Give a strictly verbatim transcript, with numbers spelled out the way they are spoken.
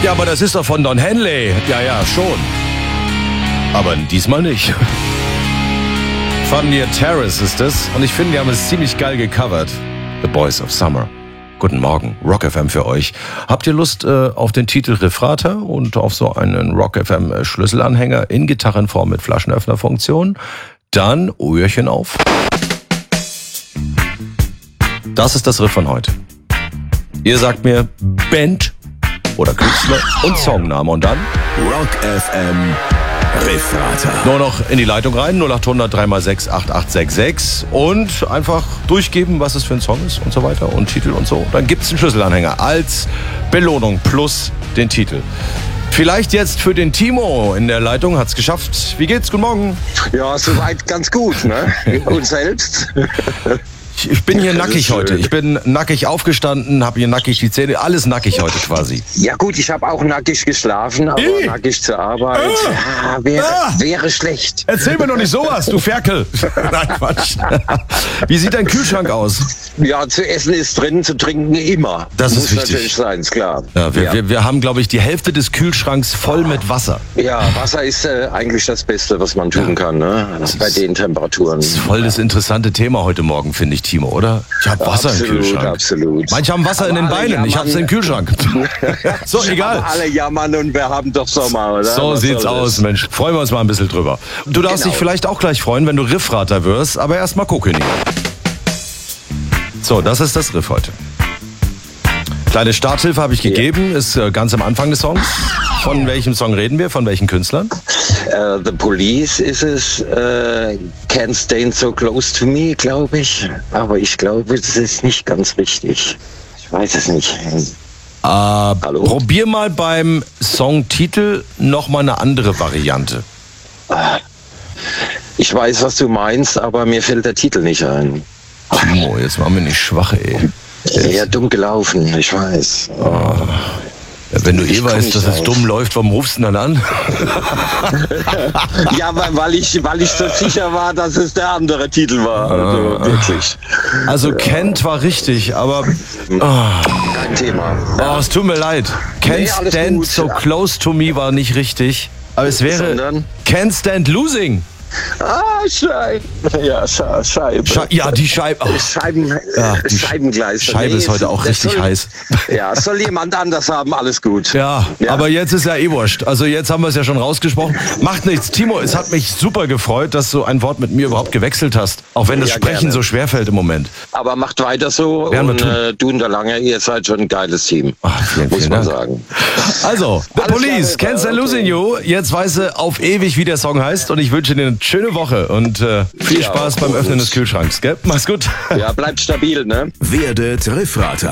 Ja, aber das ist doch von Don Henley. Ja, ja, schon. Aber diesmal nicht. Funnier Terrace ist es. Und ich finde, die haben es ziemlich geil gecovert. The Boys of Summer. Guten Morgen, Rock F M für euch. Habt ihr Lust äh, auf den Titel Refrater und auf so einen Rock F M Schlüsselanhänger in Gitarrenform mit Flaschenöffnerfunktion? Dann Öhrchen auf. Das ist das Riff von heute. Ihr sagt mir Band oder Künstler und Songname und dann Rock F M Refrater. Nur noch in die Leitung rein, null acht hundert drei mal sechs acht acht sechs sechs und einfach durchgeben, was es für ein Song ist und so weiter und Titel und so. Dann gibt's einen Schlüsselanhänger als Belohnung plus den Titel. Vielleicht jetzt für den Timo in der Leitung, hat's geschafft. Wie geht's? Guten Morgen. Ja, soweit ganz gut, ne? Und selbst? Ich bin hier nackig heute. Ich bin nackig aufgestanden, habe hier nackig die Zähne, alles nackig heute quasi. Ja gut, ich habe auch nackig geschlafen, aber Ih. nackig zur Arbeit Ah. ja, wäre, Ah. wäre schlecht. Erzähl mir doch nicht sowas, du Ferkel. Nein, Quatsch. Wie sieht dein Kühlschrank aus? Ja, zu essen ist drin, zu trinken immer. Das ist Muss wichtig. natürlich sein, ist klar. Ja, wir, ja. Wir, wir haben, glaube ich, die Hälfte des Kühlschranks voll mit Wasser. Ja, Wasser ist äh, eigentlich das Beste, was man tun kann, ne? Bei ist- den Temperaturen. Das ist voll das interessante Thema heute Morgen, finde ich, Timo, oder? Ich habe Wasser absolut, im Kühlschrank. Absolut. Manche haben Wasser in den Aber alle Beinen, ich habe es im Kühlschrank. So, egal. Aber alle jammern und wir haben doch Sommer, oder? So Was sieht's soll aus, das? Mensch. Freuen wir uns mal ein bisschen drüber. Du darfst Genau. dich vielleicht auch gleich freuen, wenn du Riffrater wirst, aber erst mal gucken. So, das ist das Riff heute. Kleine Starthilfe habe ich gegeben, ist äh, ganz am Anfang des Songs. Von welchem Song reden wir? Von welchen Künstlern? Äh, The Police ist es. Äh, Can't Stand So Close to Me, glaube ich. Aber ich glaube, das ist nicht ganz richtig. Ich weiß es nicht. Äh, Hallo? probier mal beim Songtitel nochmal eine andere Variante. Ich weiß, was du meinst, aber mir fällt der Titel nicht ein. Timo, jetzt machen wir nicht schwach, ey. Eher dumm gelaufen, ich weiß. Ja, wenn du eh Ich komm weißt, nicht dass es drauf. dumm läuft, warum rufst du denn dann an? Ja, weil, weil, ich, weil ich so sicher war, dass es der andere Titel war. Also, wirklich. Also Kent war richtig, aber Kein Thema. oh, es tut mir leid. Can't Nee, alles Stand gut. So Close to Me war nicht richtig. Aber es wäre Sondern? Can't Stand Losing. Ah, Scheibe. Ja, Sche Scheibe. Sche ja, die Scheibe. Oh. Scheiben, Ja, äh, die Sch- Scheibengleis. Scheibe ist heute auch das richtig soll, heiß. Ja, soll jemand anders haben, alles gut. Ja, Ja. aber jetzt ist ja eh wurscht. Also jetzt haben wir es ja schon rausgesprochen. Macht nichts. Timo, es hat mich super gefreut, dass du ein Wort mit mir überhaupt gewechselt hast. Auch wenn das Ja, Sprechen gerne. so schwer fällt im Moment. Aber macht weiter so Werden wir und tun. äh, du und der Lange, ihr seid schon ein geiles Team. Ach, vielen, muss vielen man Dank. sagen. Also, The Alles Police, klar, Can't Stand okay. Losing You. Jetzt weiß sie auf ewig, wie der Song heißt. Und ich wünsche dir eine schöne Woche und äh, viel Ja, Spaß beim und- Öffnen des Kühlschranks. Gell? Mach's gut. Ja, bleibt stabil, ne? Werdet Refrater.